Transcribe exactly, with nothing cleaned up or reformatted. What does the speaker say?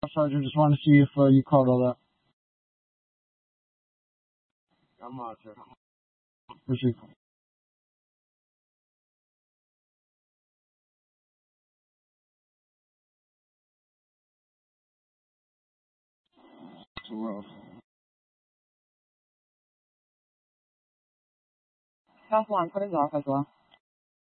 Sergeant. Just wanted to see if uh, you caught all that. I'm on, sir. Proceed. Rough. South one, put his off as well.